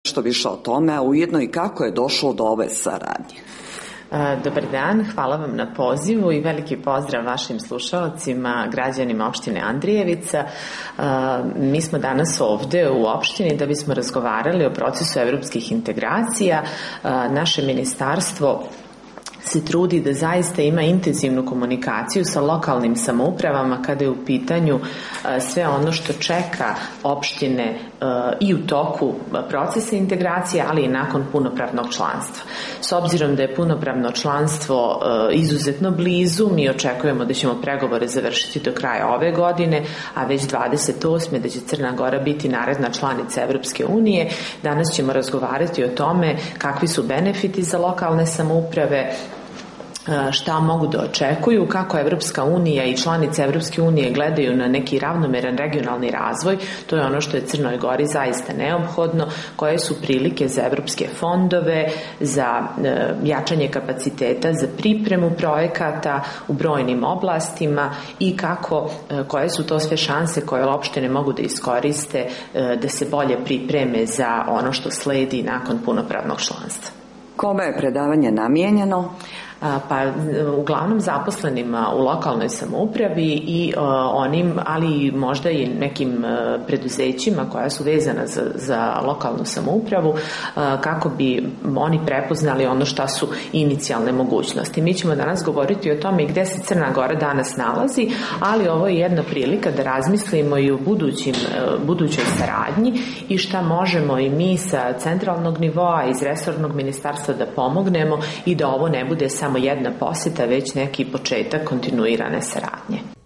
nešto više o tome, a ujedno i kako je došlo do ove saradnje. Dobar dan, hvala vam na pozivu i veliki pozdrav vašim slušalcima, građanima opštine Andrijevica. Mi smo danas ovde u opštini da bismo razgovarali o procesu evropskih integracija. Naše ministarstvo se trudi da zaista ima intenzivnu komunikaciju sa lokalnim samoupravama kada je u pitanju sve ono što čeka opštine i u toku procesa integracije, ali i nakon punopravnog članstva. S obzirom da je punopravno članstvo izuzetno blizu, mi očekujemo da ćemo pregovore završiti do kraja ove godine, a već 28. da će Crna Gora biti naredna članica Evropske unije. Danas ćemo razgovarati o tome kakvi su benefiti za lokalne samouprave, šta mogu da očekuju, kako Evropska unija i članice Evropske unije gledaju na neki ravnomeran regionalni razvoj, to je ono što je Crnoj Gori zaista neophodno, koje su prilike za evropske fondove, za jačanje kapaciteta, za pripremu projekata u brojnim oblastima i koje su to sve šanse koje opštine mogu da iskoriste da se bolje pripreme za ono što sledi nakon punopravnog članstva. Kome je predavanje namijenjeno? Pa uglavnom zaposlenima u lokalnoj samoupravi i onim, ali možda i nekim preduzećima koja su vezana za lokalnu samoupravu, kako bi oni prepoznali ono šta su inicijalne mogućnosti. Mi ćemo danas govoriti o tome gde se Crna Gora danas nalazi, ali ovo je jedna prilika da razmislimo i o budućoj saradnji i šta možemo i mi sa centralnog nivoa, iz resornog ministarstva da pomognemo i da ovo ne bude samo jedna poseta, već neki početak kontinuirane saradnje.